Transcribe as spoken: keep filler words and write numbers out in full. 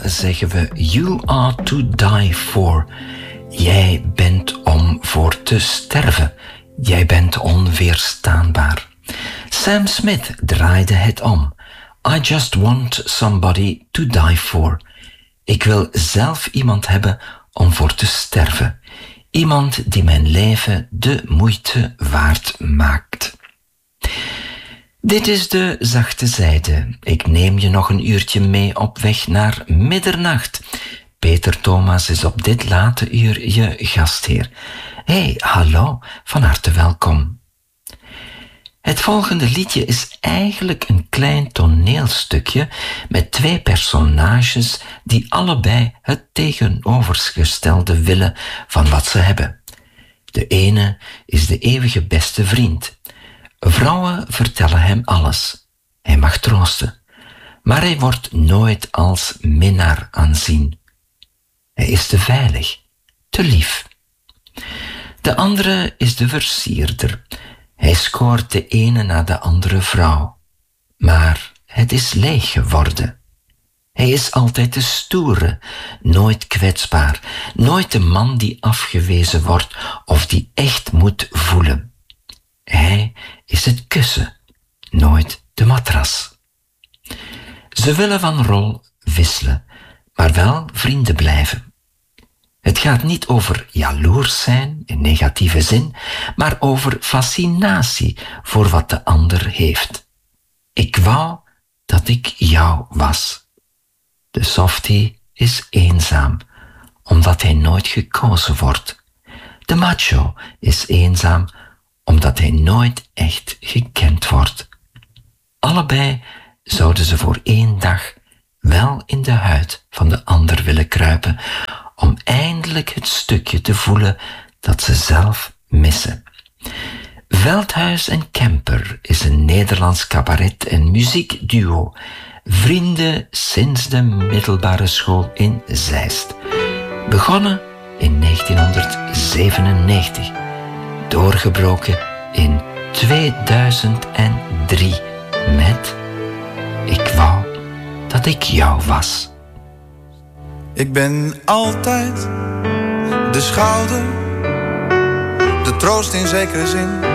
zeggen we You are to die for. Jij bent om voor te sterven. Jij bent onweerstaanbaar. Sam Smith draaide het om. I just want somebody to die for. Ik wil zelf iemand hebben om voor te sterven. Iemand die mijn leven de moeite waard maakt. Dit is de zachte zijde. Ik neem je nog een uurtje mee op weg naar middernacht. Peter Thomas is op dit late uur je gastheer. Hey, hallo, van harte welkom. Het volgende liedje is eigenlijk een klein toneelstukje met twee personages die allebei het tegenovergestelde willen van wat ze hebben. De ene is de eeuwige beste vriend. Vrouwen vertellen hem alles. Hij mag troosten, maar hij wordt nooit als minnaar aanzien. Hij is te veilig, te lief. De andere is de versierder. Hij scoort de ene na de andere vrouw. Maar het is leeg geworden. Hij is altijd de stoere, nooit kwetsbaar, nooit de man die afgewezen wordt of die echt moet voelen. Hij is het kussen, nooit de matras. Ze willen van rol wisselen, maar wel vrienden blijven. Het gaat niet over jaloers zijn, in negatieve zin, maar over fascinatie voor wat de ander heeft. Ik wou dat ik jou was. De softie is eenzaam, omdat hij nooit gekozen wordt. De macho is eenzaam, omdat hij nooit echt gekend wordt. Allebei zouden ze voor één dag wel in de huid van de ander willen kruipen, om eindelijk het stukje te voelen dat ze zelf missen. Veldhuis en Kemper is een Nederlands cabaret- en muziekduo. Vrienden sinds de middelbare school in Zeist. Begonnen in negentienhonderdzevenennegentig. Doorgebroken in tweeduizend drie met Ik wou dat ik jou was. Ik ben altijd de schouder, de troost in zekere zin.